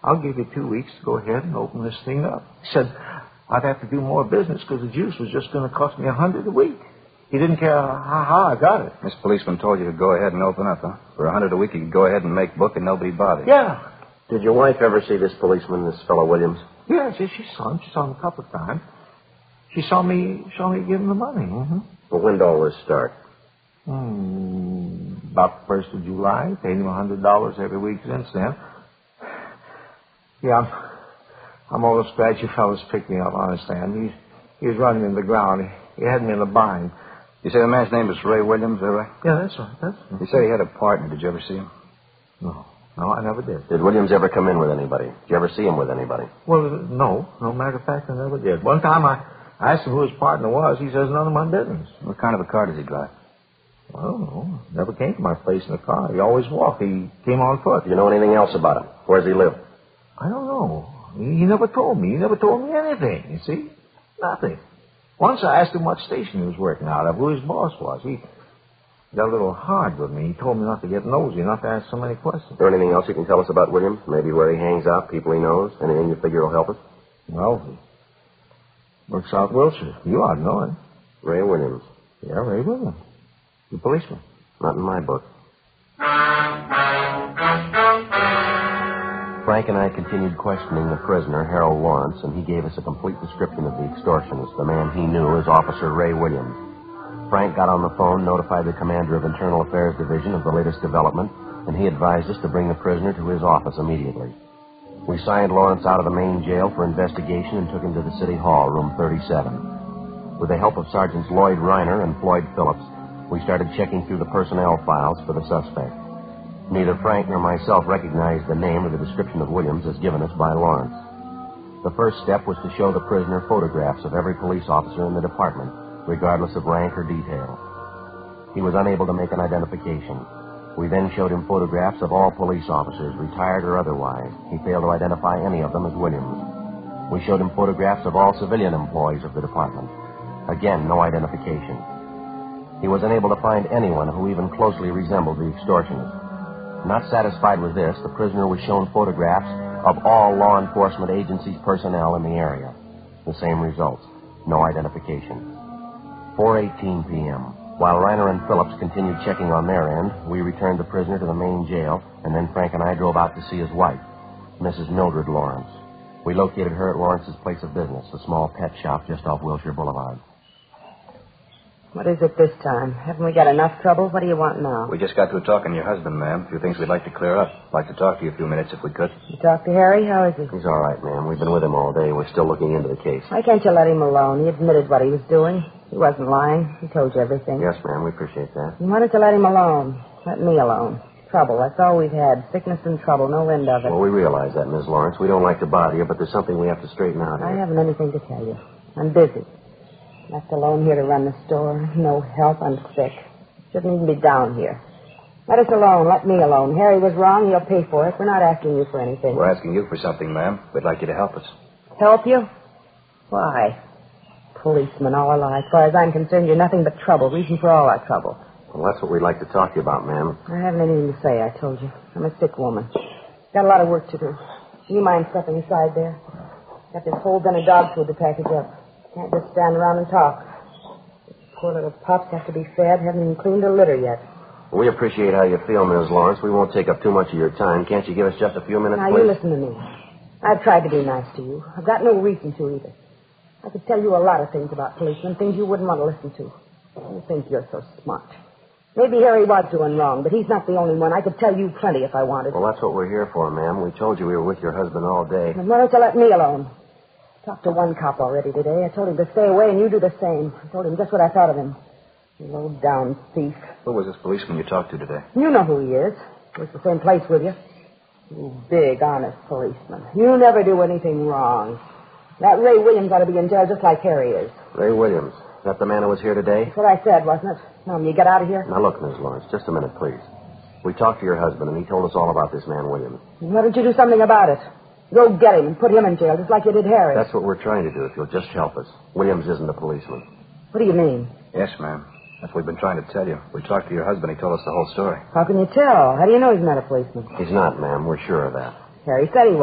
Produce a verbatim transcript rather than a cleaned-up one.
I'll give you two weeks to go ahead and open this thing up. He said I'd have to do more business because the juice was just going to cost me a hundred a week. He didn't care how, how I got it. This policeman told you to go ahead and open up, huh? For a hundred a week, you could go ahead and make book and nobody bother you. Yeah. Did your wife ever see this policeman, this fellow Williams? Yeah, she, she saw him. She saw him a couple of times. She saw me saw me give him the money. Mm-hmm. Well, when did all this start? Hmm, about the first of July. Paid him a hundred dollars every week since then. Yeah, I'm, I'm almost glad you fellas picked me up, understand. He, he was running in the ground. He, he had me in a bind. You say the man's name was Ray Williams, is that right? Yeah, that's right. That's right. You said he had a partner. Did you ever see him? No. No, I never did. Did Williams ever come in with anybody? Did you ever see him with anybody? Well, no. No matter of fact, I never did. One time I asked him who his partner was. He says, none of my business. What kind of a car does he drive? I don't know. Never came to my place in a car. He always walked. He came on foot. Do you know anything else about him? Where does he live? I don't know. He, he never told me. He never told me anything, you see? Nothing. Once I asked him what station he was working out of, who his boss was. He got a little hard with me. He told me not to get nosy, not to ask so many questions. Is there anything else you can tell us about Williams? Maybe where he hangs out, people he knows? Anything you figure will help us? Well, he works out Wilshire. You ought to know him. Ray Williams. Yeah, Ray Williams. The policeman. Not in my book. Frank and I continued questioning the prisoner, Harold Lawrence, and he gave us a complete description of the extortionist, the man he knew as Officer Ray Williams. Frank got on the phone, notified the commander of Internal Affairs Division of the latest development, and he advised us to bring the prisoner to his office immediately. We signed Lawrence out of the main jail for investigation and took him to the City Hall, room thirty-seven. With the help of Sergeants Lloyd Reiner and Floyd Phillips, we started checking through the personnel files for the suspect. Neither Frank nor myself recognized the name or the description of Williams as given us by Lawrence. The first step was to show the prisoner photographs of every police officer in the department, regardless of rank or detail. He was unable to make an identification. We then showed him photographs of all police officers, retired or otherwise. He failed to identify any of them as Williams. We showed him photographs of all civilian employees of the department. Again, no identification. He was unable to find anyone who even closely resembled the extortionist. Not satisfied with this, the prisoner was shown photographs of all law enforcement agencies' personnel in the area. The same results. No identification. four eighteen p.m. While Reiner and Phillips continued checking on their end, we returned the prisoner to the main jail, and then Frank and I drove out to see his wife, Missus Mildred Lawrence. We located her at Lawrence's place of business, a small pet shop just off Wilshire Boulevard. What is it this time? Haven't we got enough trouble? What do you want now? We just got through talking to your husband, ma'am. A few things we'd like to clear up. I'd like to talk to you a few minutes if we could. You talked to Harry? How is he? He's all right, ma'am. We've been with him all day. We're still looking into the case. Why can't you let him alone? He admitted what he was doing. He wasn't lying. He told you everything. Yes, ma'am. We appreciate that. And why don't you let him alone? Let me alone. Trouble. That's all we've had. Sickness and trouble. No end of it. Well, we realize that, Miss Lawrence. We don't like to bother you, but there's something we have to straighten out here. I haven't anything to tell you. I'm busy. Left alone here to run the store. No help. I'm sick. Shouldn't even be down here. Let us alone. Let me alone. Harry was wrong. He'll pay for it. We're not asking you for anything. We're asking you for something, ma'am. We'd like you to help us. Help you? Why? Policeman all our lives. As far as I'm concerned, you're nothing but trouble. Reason for all our trouble. Well, that's what we'd like to talk to you about, ma'am. I haven't anything to say, I told you. I'm a sick woman. Got a lot of work to do. Do you mind stepping aside there? Got this whole bin of dog food to package up. Can't just stand around and talk. Poor little pups have to be fed. Haven't even cleaned a litter yet. We appreciate how you feel, Miss Lawrence. We won't take up too much of your time. Can't you give us just a few minutes, now, please? you listen to me. I've tried to be nice to you. I've got no reason to either. I could tell you a lot of things about policemen, things you wouldn't want to listen to. You think you're so smart. Maybe Harry was doing wrong, but he's not the only one. I could tell you plenty if I wanted. Well, that's what we're here for, ma'am. We told you we were with your husband all day. And why don't you let me alone? Talked to one cop already today. I told him to stay away, and you do the same. I told him just what I thought of him. Low-down thief. Who was this policeman you talked to today? You know who he is. He was the same place with you. You big, honest policeman. You never do anything wrong. That Ray Williams ought to be in jail just like Harry is. Ray Williams. Is that the man who was here today? That's what I said, wasn't it? Now, you get out of here? Now, look, Miss Lawrence, just a minute, please. We talked to your husband, and he told us all about this man, Williams. Why don't you do something about it? Go get him and put him in jail, just like you did Harry. That's what we're trying to do, if you'll just help us. Williams isn't a policeman. What do you mean? Yes, ma'am. That's what we've been trying to tell you. We talked to your husband. He told us the whole story. How can you tell? How do you know he's not a policeman? He's not, ma'am. We're sure of that. Harry said he was.